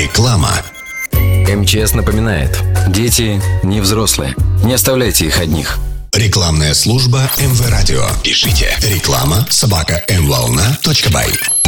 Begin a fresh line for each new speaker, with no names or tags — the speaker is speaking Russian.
Реклама.
МЧС напоминает: дети не взрослые. Не оставляйте их одних.
Рекламная служба МВ Радио. Пишите reklama@mvolna.by.